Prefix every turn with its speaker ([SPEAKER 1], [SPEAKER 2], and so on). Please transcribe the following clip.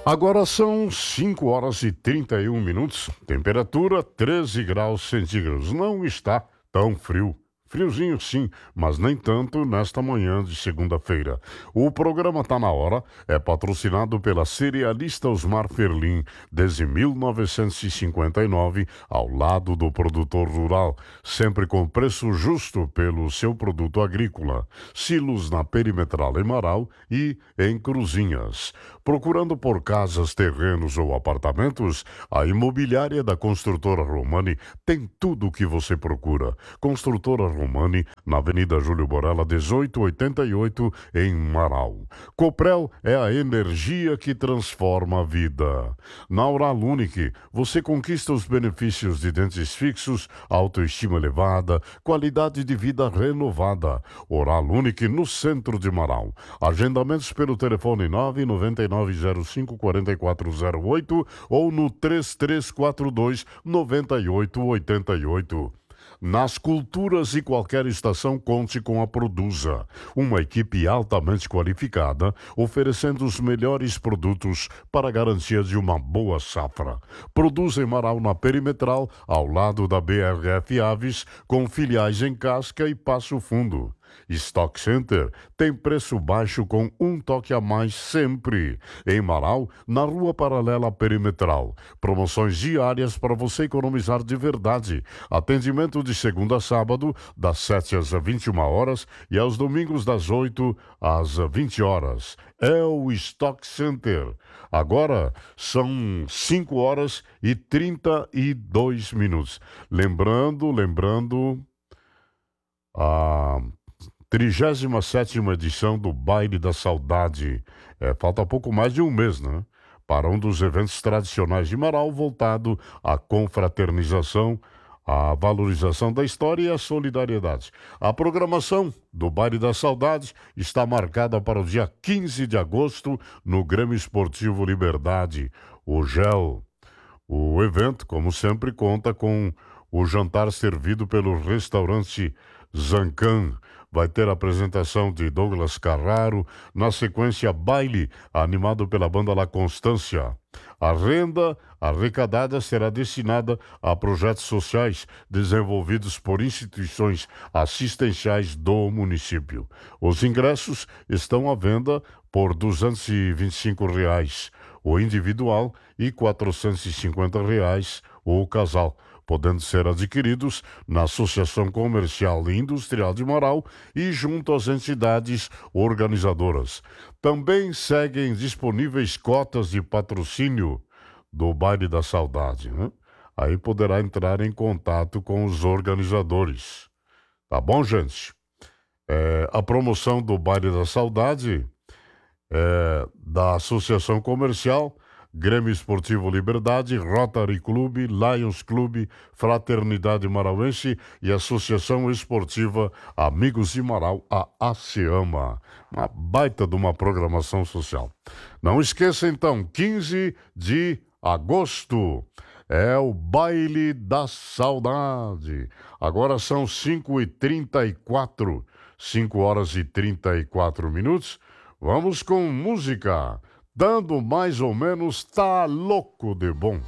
[SPEAKER 1] Agora são 5 horas e 31 minutos, temperatura 13 graus centígrados. Não está tão frio. Friozinho sim, mas nem tanto nesta manhã de segunda-feira. O programa Tá Na Hora é patrocinado pela cerealista Osmar Ferlin, desde 1959, ao lado do produtor rural, sempre com preço justo pelo seu produto agrícola. Silos na Perimetral em Marau e em Cruzinhas. Procurando por casas, terrenos ou apartamentos, a imobiliária da Construtora Romani tem tudo o que você procura. Construtora Romani, na Avenida Júlio Borella, 1888, em Marau. Coprel é a energia que transforma a vida. Na Oral Unique, você conquista os benefícios de dentes fixos, autoestima elevada, qualidade de vida renovada. Oral Unique, no centro de Marau. Agendamentos pelo telefone 999054408 ou no 3342-9888. Nas culturas e qualquer estação, conte com a Produza, uma equipe altamente qualificada, oferecendo os melhores produtos para a garantia de uma boa safra. Produza em Marau, na Perimetral, ao lado da BRF Aves, com filiais em Casca e Passo Fundo. Stock Center tem preço baixo com um toque a mais sempre. Em Marau, na Rua Paralela Perimetral. Promoções diárias para você economizar de verdade. Atendimento de segunda a sábado, das 7 às 21 horas e aos domingos das 8 às 20 horas. É o Stock Center. Agora são 5 horas e 32 minutos. Lembrando, a 37ª edição do Baile da Saudade. Falta pouco mais de um mês, né? Para um dos eventos tradicionais de Marau, voltado à confraternização, à valorização da história e à solidariedade. A programação do Baile da Saudade está marcada para o dia 15 de agosto no Grêmio Esportivo Liberdade, o GEL. O evento, como sempre, conta com o jantar servido pelo restaurante Zancan. Vai ter a apresentação de Douglas Carraro, na sequência baile, animado pela banda La Constância. A renda arrecadada será destinada a projetos sociais desenvolvidos por instituições assistenciais do município. Os ingressos estão à venda por R$ 225, o individual, e R$ 450 o casal, podendo ser adquiridos na Associação Comercial e Industrial de Marau e junto às entidades organizadoras. Também seguem disponíveis cotas de patrocínio do Baile da Saudade, né? Aí poderá entrar em contato com os organizadores. Tá bom, gente? A promoção do Baile da Saudade da Associação Comercial, Grêmio Esportivo Liberdade, Rotary Clube, Lions Clube, Fraternidade Marauense e Associação Esportiva Amigos de Marau, a ASEAMA. Uma baita de uma programação social. Não esqueça então, 15 de agosto é o Baile da Saudade. Agora são 5h34, 5 horas e 34 minutos. Vamos com música. Dando mais ou menos Tá Louco de Bom.